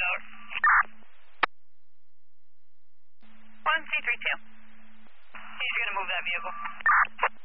tower. 1C32. He's going to move that vehicle.